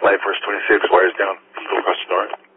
Light Force 26, wires down, go across the door.